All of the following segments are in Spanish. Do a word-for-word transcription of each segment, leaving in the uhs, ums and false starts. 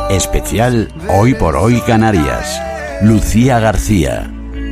Especial Hoy por Hoy Canarias. Lucía García.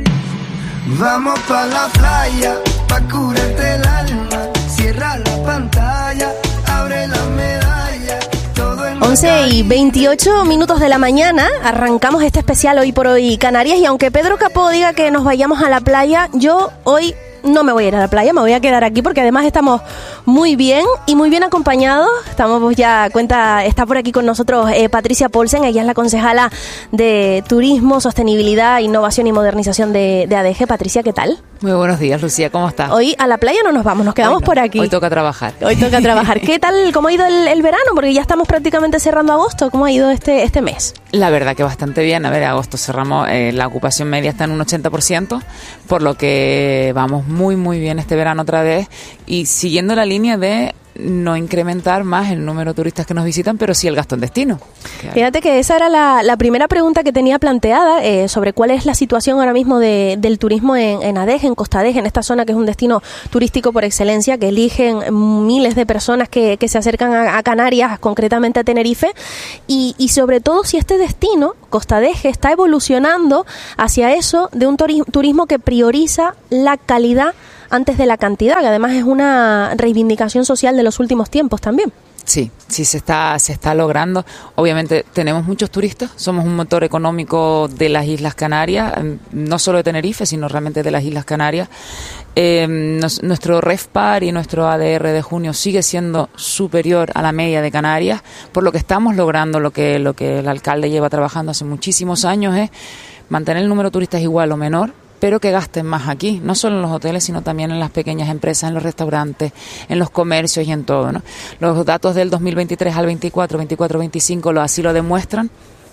Vamos pa' la playa, pa' curarte el alma. Cierra la pantalla, abre la medalla. Todo en once y veintiocho minutos de la mañana, arrancamos este especial Hoy por Hoy Canarias. Y aunque Pedro Capó diga que nos vayamos a la playa, yo hoy no me voy a ir a la playa, me voy a quedar aquí porque además estamos muy bien y muy bien acompañados. Estamos ya, cuenta, está por aquí con nosotros eh, Patricia Paulsen, ella es la concejala de Turismo, Sostenibilidad, Innovación y Modernización de, de A D G. Patricia, ¿qué tal? Muy buenos días, Lucía, ¿cómo estás? Hoy a la playa no nos vamos, nos quedamos Hoy no, por aquí. Hoy toca trabajar. Hoy toca trabajar. ¿Qué tal, cómo ha ido el, el verano? Porque ya estamos prácticamente cerrando agosto. ¿Cómo ha ido este, este mes? La verdad que bastante bien. A ver, agosto cerramos, eh, la ocupación media está en un ochenta por ciento, por lo que vamos muy, muy bien este verano otra vez. Y siguiendo la línea de no incrementar más el número de turistas que nos visitan, pero sí el gasto en destino. Fíjate que esa era la, la primera pregunta que tenía planteada eh, sobre cuál es la situación ahora mismo de, del turismo en, en A D G, en Costa Adeje, en esta zona que es un destino turístico por excelencia, que eligen miles de personas que, que se acercan a, a Canarias, concretamente a Tenerife, y, y sobre todo si este destino, Costa Adeje, está evolucionando hacia eso de un turismo que prioriza la calidad antes de la cantidad, que además es una reivindicación social de los últimos tiempos también. Sí, sí se está, se está logrando. Obviamente tenemos muchos turistas, somos un motor económico de las Islas Canarias, no solo de Tenerife, sino realmente de las Islas Canarias. Eh, nos, nuestro RevPAR y nuestro A D R de junio sigue siendo superior a la media de Canarias, por lo que estamos logrando lo que, lo que el alcalde lleva trabajando hace muchísimos años, es mantener el número de turistas igual o menor, pero que gasten más aquí, no solo en los hoteles, sino también en las pequeñas empresas, en los restaurantes, en los comercios y en todo, ¿no? Los datos del dos mil veintitrés al veinticuatro, veinticuatro, veinticinco lo, así lo demuestran.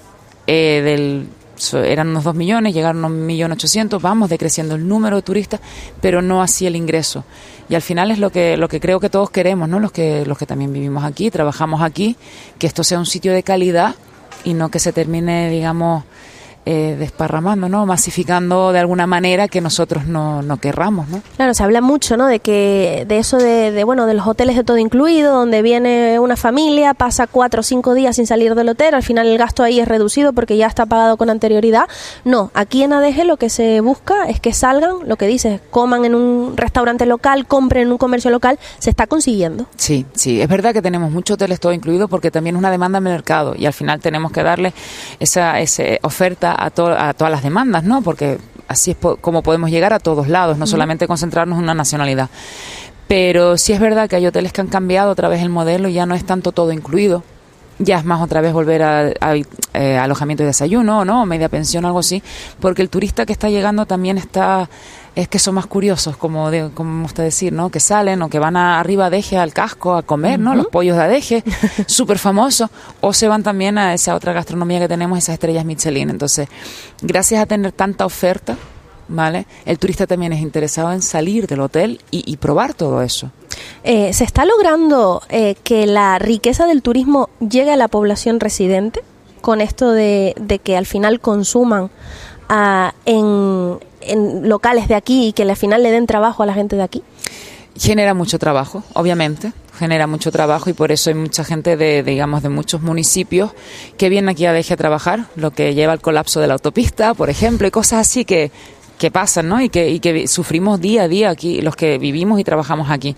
Eh, del, eran unos dos millones, llegaron a un millón ochocientos, vamos decreciendo el número de turistas, pero no así el ingreso. Y al final es lo que lo que creo que todos queremos, ¿no? Los que los que también vivimos aquí, trabajamos aquí, que esto sea un sitio de calidad y no que se termine, digamos, Eh, desparramando, ¿no? Masificando de alguna manera que nosotros no, no querramos, ¿no? Claro, se habla mucho, ¿no? De que de eso de, de bueno de los hoteles de todo incluido, donde viene una familia, pasa cuatro o cinco días sin salir del hotel, al final el gasto ahí es reducido porque ya está pagado con anterioridad. No, aquí en A D G lo que se busca es que salgan, lo que dices, coman en un restaurante local, compren en un comercio local, se está consiguiendo. Sí, sí, es verdad que tenemos muchos hoteles todo incluido porque también es una demanda en el mercado y al final tenemos que darle esa, esa oferta A, to- a todas las demandas, ¿no? Porque así es po- como podemos llegar a todos lados, no solamente concentrarnos en una nacionalidad. Pero sí es verdad que hay hoteles que han cambiado otra vez el modelo y ya no es tanto todo incluido. Ya es más otra vez volver a, a eh, alojamiento y desayuno, ¿no? Media pensión, algo así. Porque el turista que está llegando también está... Es que son más curiosos, como de, como me gusta decir, ¿no? Que salen o que van a, arriba a Adeje, al casco, a comer, ¿no? Uh-huh. Los pollos de Adeje, súper famosos. O se van también a esa otra gastronomía que tenemos, esas estrellas Michelin. Entonces, gracias a tener tanta oferta, ¿vale? El turista también es interesado en salir del hotel y, y probar todo eso. Eh, ¿Se está logrando eh, que la riqueza del turismo llegue a la población residente con esto de, de que al final consuman uh, en, en locales de aquí y que al final le den trabajo a la gente de aquí? Genera mucho trabajo, obviamente, genera mucho trabajo y por eso hay mucha gente de, digamos, de muchos municipios que vienen aquí a Adeje a trabajar, lo que lleva al colapso de la autopista, por ejemplo, y cosas así que que pasan, ¿no? Y que, y que sufrimos día a día aquí, los que vivimos y trabajamos aquí.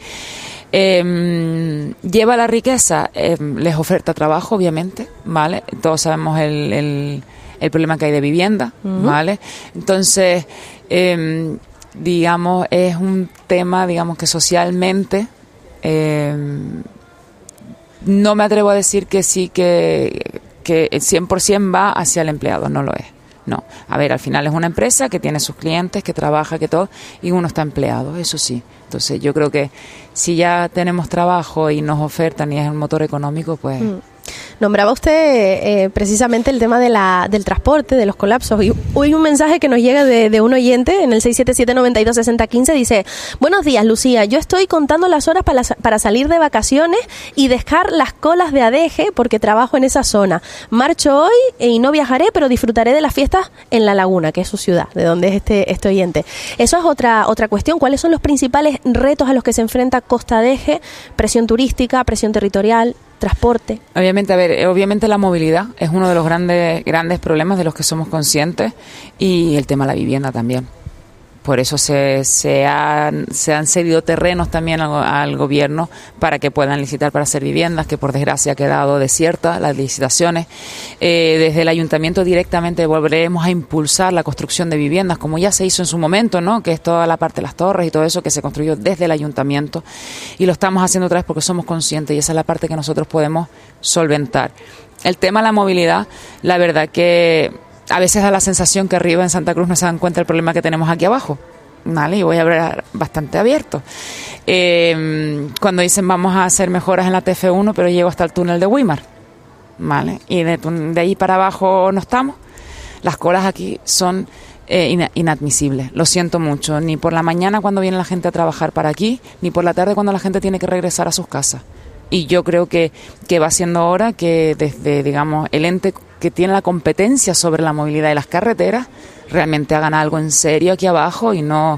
Eh, lleva la riqueza, eh, les oferta trabajo, obviamente, ¿vale? Todos sabemos el, el, el problema que hay de vivienda, uh-huh. ¿vale? Entonces, eh, digamos, es un tema, digamos, que socialmente eh, no me atrevo a decir que sí, que, que el cien por ciento va hacia el empleado, no lo es. No, a ver, al final es una empresa que tiene sus clientes, que trabaja, que todo, y uno está empleado, eso sí. Entonces yo creo que si ya tenemos trabajo y nos ofertan y es un motor económico, pues... Mm. Nombraba usted eh, precisamente el tema de la, del transporte, de los colapsos. Y hoy un mensaje que nos llega de, de un oyente en el seis siete siete, nueve dos, seis cero uno cinco dice: buenos días, Lucía, yo estoy contando las horas para, para salir de vacaciones y dejar las colas de Adeje porque trabajo en esa zona. Marcho hoy y no viajaré, pero disfrutaré de las fiestas en La Laguna, que es su ciudad, de donde es este, este oyente. Eso es otra, otra cuestión. ¿Cuáles son los principales retos a los que se enfrenta Costa Adeje? Presión turística, presión territorial, transporte. Obviamente, a ver, ver, obviamente la movilidad es uno de los grandes, grandes problemas de los que somos conscientes, y el tema de la vivienda también. Por eso se, se, han, se han cedido terrenos también al, al gobierno para que puedan licitar para hacer viviendas, que por desgracia ha quedado desierta las licitaciones. Eh, desde el ayuntamiento directamente volveremos a impulsar la construcción de viviendas, como ya se hizo en su momento, ¿no? Que es toda la parte de las torres y todo eso que se construyó desde el ayuntamiento. Y lo estamos haciendo otra vez porque somos conscientes, y esa es la parte que nosotros podemos solventar. El tema de la movilidad, la verdad que a veces da la sensación que arriba en Santa Cruz no se dan cuenta del problema que tenemos aquí abajo, ¿vale? Y voy a hablar bastante abierto. Eh, cuando dicen vamos a hacer mejoras en la T F uno, pero llego hasta el túnel de Güímar, ¿vale? Y de, de ahí para abajo no estamos. Las colas aquí son eh, ina- inadmisibles, lo siento mucho, ni por la mañana cuando viene la gente a trabajar para aquí, ni por la tarde cuando la gente tiene que regresar a sus casas. Y yo creo que, que va siendo hora que desde, digamos, el ente que tiene la competencia sobre la movilidad de las carreteras realmente hagan algo en serio aquí abajo y no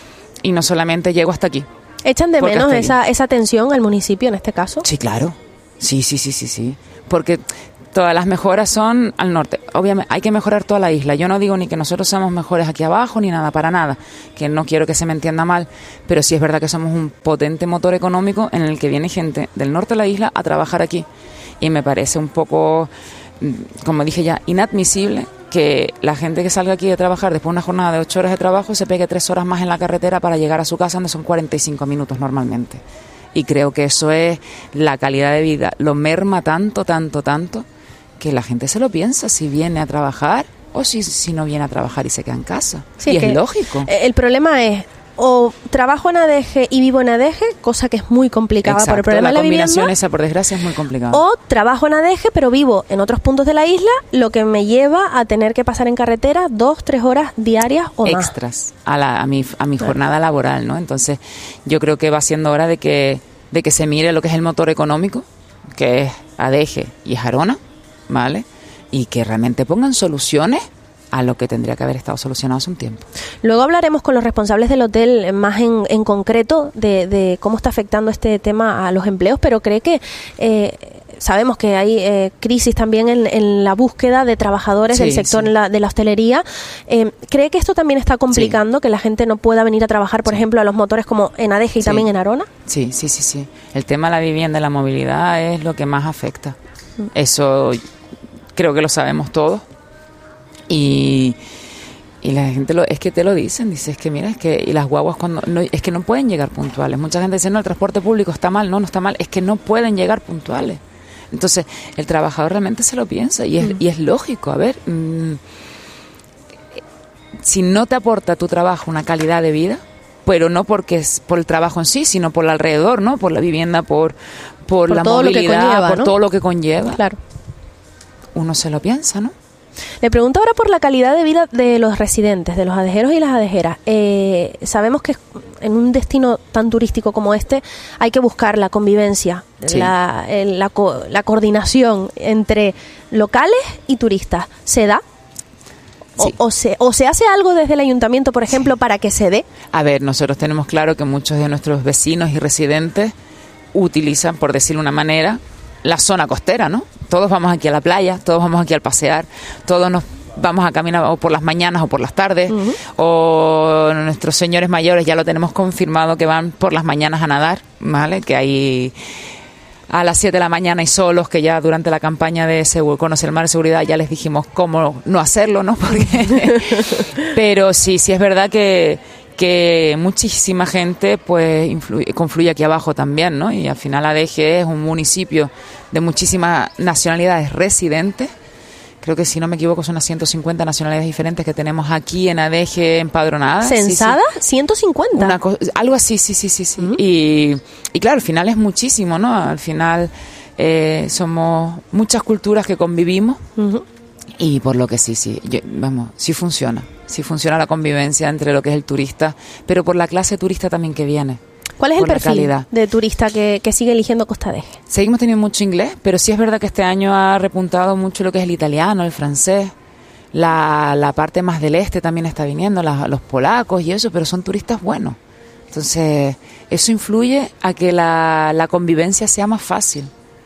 y no solamente llego hasta aquí. ¿Echan de Porque menos hasta esa, esa atención al municipio en este caso? Sí, claro. Sí, sí, sí, sí, sí. Porque todas las mejoras son al norte. Obviamente hay que mejorar toda la isla. Yo no digo ni que nosotros seamos mejores aquí abajo ni nada, para nada. Que no quiero que se me entienda mal, pero sí es verdad que somos un potente motor económico en el que viene gente del norte de la isla a trabajar aquí. Y me parece un poco, como dije ya, inadmisible que la gente que salga aquí a trabajar después de una jornada de ocho horas de trabajo se pegue tres horas más en la carretera para llegar a su casa, donde son cuarenta y cinco minutos normalmente. Y creo que eso es la calidad de vida. Lo merma tanto, tanto, tanto, que la gente se lo piensa si viene a trabajar o si, si no viene a trabajar y se queda en casa. Sí, y es es lógico. El problema es, o trabajo en Adeje y vivo en Adeje, cosa que es muy complicada. Exacto, por el problema la de la combinación vivienda, esa, por desgracia, es muy complicada. o trabajo en Adeje pero vivo en otros puntos de la isla, lo que me lleva a tener que pasar en carretera dos, tres horas diarias o más. Extras a, la, a mi, a mi jornada laboral, ¿no? Entonces, yo creo que va siendo hora de que, de que se mire lo que es el motor económico, que es Adeje y Jarona, ¿vale? Y que realmente pongan soluciones a lo que tendría que haber estado solucionado hace un tiempo. Luego hablaremos con los responsables del hotel más en, en concreto de, de cómo está afectando este tema a los empleos, pero cree que eh, sabemos que hay eh, crisis también en, en la búsqueda de trabajadores Sí, del sector sí. en la- de la hostelería. Eh, ¿Cree que esto también está complicando que la gente no pueda venir a trabajar, por Sí. ejemplo, a los motores como en Adeje y Sí. también en Arona? Sí, sí, sí, sí. El tema de la vivienda y la movilidad es lo que más afecta. Eso creo que lo sabemos todos. Y, y la gente lo, es que te lo dicen, dices que mira, es que y las guaguas cuando no, es que no pueden llegar puntuales. Mucha gente dice, no, el transporte público está mal. No, no está mal, es que no pueden llegar puntuales. Entonces, el trabajador realmente se lo piensa y es, y es lógico. A ver, mmm, si no te aporta tu trabajo una calidad de vida, pero no porque es por el trabajo en sí, sino por el alrededor, ¿no? Por la vivienda, por, por, Por la todo lo que movilidad, conlleva, por ¿no? todo lo que conlleva. Claro. Uno se lo piensa, ¿no? Le pregunto ahora por la calidad de vida de los residentes, de los adejeros y las adejeras. Eh, sabemos que en un destino tan turístico como este hay que buscar la convivencia, Sí. la, el- la, co- la coordinación entre locales y turistas. ¿Se da? O, Sí. o, se, ¿O se hace algo desde el ayuntamiento, por ejemplo, para que se dé? A ver, nosotros tenemos claro que muchos de nuestros vecinos y residentes utilizan, por decirlo una manera, la zona costera, ¿no? Todos vamos aquí a la playa, todos vamos aquí al pasear, todos nos vamos a caminar o por las mañanas o por las tardes, Ujú. o nuestros señores mayores ya lo tenemos confirmado que van por las mañanas a nadar, ¿vale? Que hay a las siete de la mañana y solos, que ya durante la campaña de Seguro, Conoce el Mar, Seguridad, ya les dijimos cómo no hacerlo, ¿no? Porque pero sí, sí es verdad que, que muchísima gente pues influye, confluye aquí abajo también, ¿no? Y al final Adeje es un municipio de muchísimas nacionalidades residentes. Creo que si no me equivoco son unas ciento cincuenta nacionalidades diferentes que tenemos aquí en Adeje empadronadas. Sí, sí. ¿Censada? ciento cincuenta. Una co- algo así, sí, sí, sí, sí. Ujú. Y, y claro, al final es muchísimo, ¿no? Al final eh, somos muchas culturas que convivimos Ujú. y por lo que sí, sí, yo- vamos, sí funciona. Sí funciona la convivencia entre lo que es el turista, pero por la clase turista también que viene. ¿Cuál es el por la perfil calidad. de turista que, que sigue eligiendo Costa Adeje? Seguimos teniendo mucho inglés, pero sí es verdad que este año ha repuntado mucho lo que es el italiano, el francés, la, la parte más del este también está viniendo, la- los polacos y eso, pero son turistas buenos. Entonces, eso influye a que la, la convivencia sea más fácil.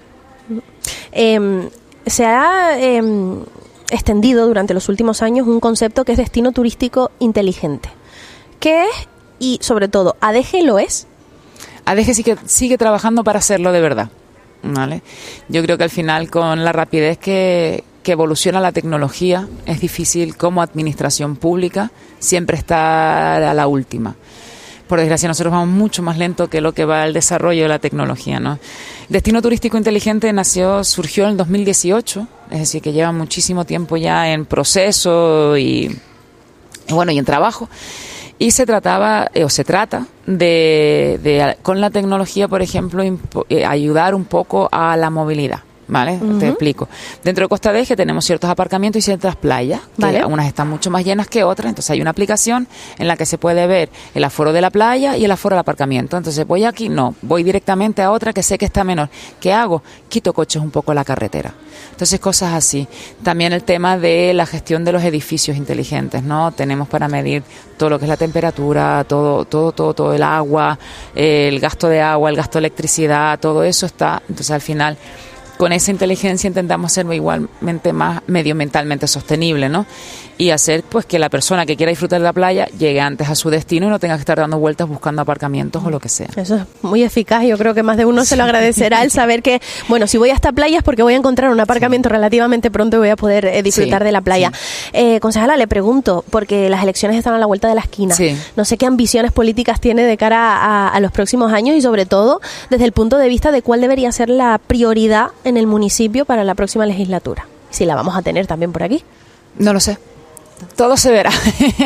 Eh, se ha eh, extendido durante los últimos años un concepto que es destino turístico inteligente. ¿Qué es? Y sobre todo, ¿Adeje lo es? Adeje sí que sigue trabajando para hacerlo de verdad, ¿vale? Yo creo que al final, con la rapidez que, que evoluciona la tecnología, es difícil como administración pública siempre estar a la última. Por desgracia, nosotros vamos mucho más lento que lo que va el desarrollo de la tecnología, ¿no? Destino Turístico Inteligente nació, surgió en el dos mil dieciocho, es decir, que lleva muchísimo tiempo ya en proceso y, y bueno, y en trabajo. Y se trataba, eh, o se trata, de, de, con la tecnología, por ejemplo, impo, eh, ayudar un poco a la movilidad, ¿vale? Uh-huh. Te explico. Dentro de Costa Adeje tenemos ciertos aparcamientos y ciertas playas, que ¿vale? Unas están mucho más llenas que otras, entonces hay una aplicación en la que se puede ver el aforo de la playa y el aforo del aparcamiento. Entonces, voy aquí, no, voy directamente a otra que sé que está menor. ¿Qué hago? Quito coches un poco a la carretera. Entonces, cosas así. También el tema de la gestión de los edificios inteligentes, ¿no? Tenemos para medir todo lo que es la temperatura, todo, todo, todo, todo el agua, eh, el gasto de agua, el gasto de electricidad, todo eso está. Entonces, al final, con esa inteligencia intentamos ser igualmente más medioambientalmente sostenible, ¿no? Y hacer pues que la persona que quiera disfrutar de la playa llegue antes a su destino y no tenga que estar dando vueltas buscando aparcamientos o lo que sea. Eso es muy eficaz. Yo creo que más de uno se lo agradecerá el saber que, bueno, si voy a esta playa es porque voy a encontrar un aparcamiento sí. relativamente pronto y voy a poder eh, disfrutar sí, de la playa. Sí. Eh, concejala, le pregunto, porque las elecciones están a la vuelta de la esquina. Sí. No sé qué ambiciones políticas tiene de cara a, a los próximos años y sobre todo desde el punto de vista de cuál debería ser la prioridad en el municipio para la próxima legislatura. Si la vamos a tener también por aquí. No lo sé. Todo se verá.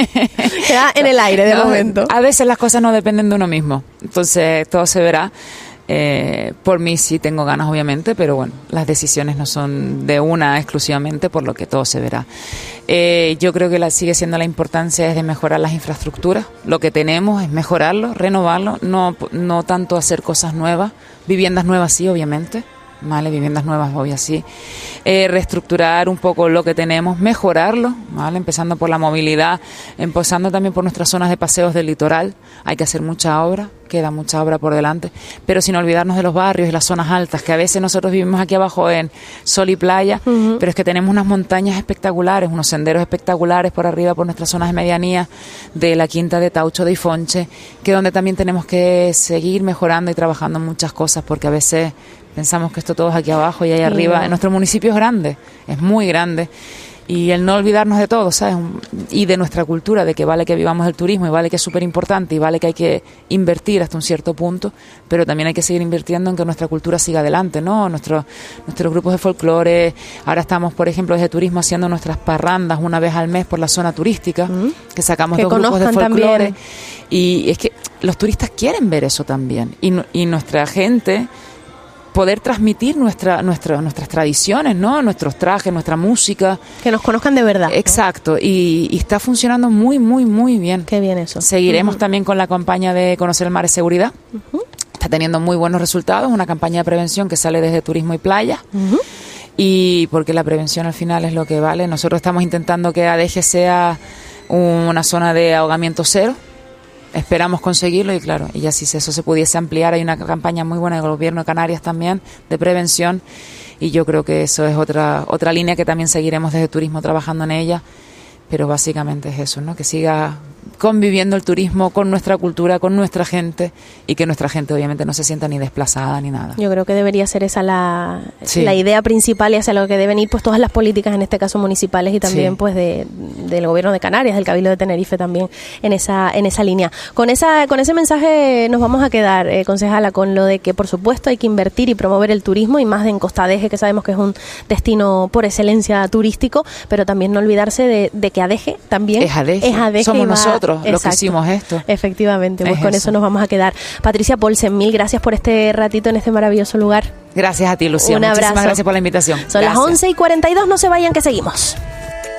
Queda en el aire de no, momento. A veces las cosas no dependen de uno mismo. Entonces, todo se verá. Eh, por mí sí tengo ganas, obviamente, pero bueno, las decisiones no son de una exclusivamente, por lo que todo se verá. Eh, yo creo que la, sigue siendo la importancia es de mejorar las infraestructuras. Lo que tenemos es mejorarlo, renovarlo, no, no tanto hacer cosas nuevas. Viviendas nuevas sí, obviamente. ¿Vale? Viviendas nuevas, obvio, sí. Eh, reestructurar un poco lo que tenemos, mejorarlo, ¿vale? Empezando por la movilidad, empezando también por nuestras zonas de paseos del litoral. Hay que hacer mucha obra, queda mucha obra por delante, pero sin olvidarnos de los barrios y las zonas altas, que a veces nosotros vivimos aquí abajo en sol y playa, uh-huh. pero es que tenemos unas montañas espectaculares, unos senderos espectaculares por arriba, por nuestras zonas de medianía, de la Quinta de Taucho de Ifonche, que donde también tenemos que seguir mejorando y trabajando en muchas cosas, porque a veces pensamos que esto todo es aquí abajo y ahí sí. arriba. Nuestro municipio es grande, es muy grande. Y el no olvidarnos de todo, ¿sabes? Y de nuestra cultura, de que vale que vivamos el turismo y vale que es súper importante y vale que hay que invertir hasta un cierto punto, pero también hay que seguir invirtiendo en que nuestra cultura siga adelante, ¿no? Nuestro, nuestros grupos de folclore, ahora estamos, por ejemplo, desde turismo haciendo nuestras parrandas una vez al mes por la zona turística, mm. que sacamos que dos grupos de folclore. Y es que los turistas quieren ver eso también. Y, y nuestra gente poder transmitir nuestra, nuestra, nuestras tradiciones, ¿no? Nuestros trajes, nuestra música. Que nos conozcan de verdad. Exacto, ¿no? y, y está funcionando muy, muy, muy bien. Qué bien eso. Seguiremos uh-huh. también con la campaña de Conocer el Mar es Seguridad. Uh-huh. Está teniendo muy buenos resultados, una campaña de prevención que sale desde Turismo y Playa. Uh-huh. Y porque la prevención al final es lo que vale. Nosotros estamos intentando que Adeje sea una zona de ahogamiento cero. Esperamos conseguirlo y claro, y ya si eso se pudiese ampliar, hay una campaña muy buena del Gobierno de Canarias también de prevención y yo creo que eso es otra otra línea que también seguiremos desde turismo trabajando en ella, pero básicamente es eso, ¿no? Que siga conviviendo el turismo con nuestra cultura, con nuestra gente y que nuestra gente obviamente no se sienta ni desplazada ni nada. Yo creo que debería ser esa la, sí. la idea principal y hacia lo que deben ir pues todas las políticas, en este caso municipales y también sí. pues de, del Gobierno de Canarias, del Cabildo de Tenerife también en esa en esa línea. Con esa con ese mensaje nos vamos a quedar, eh, concejala, con lo de que por supuesto hay que invertir y promover el turismo y más en Costa Adeje, que sabemos que es un destino por excelencia turístico, pero también no olvidarse de, de que Adeje también es Adeje, es Adeje somos va, nosotros exacto, los que hicimos esto. Efectivamente, pues es con eso. eso nos vamos a quedar. Patricia Polsen, mil gracias por este ratito en este maravilloso lugar. Gracias a ti, Lucía. Un abrazo. Muchísimas gracias por la invitación. Son gracias. las once y cuarenta y dos, no se vayan que seguimos.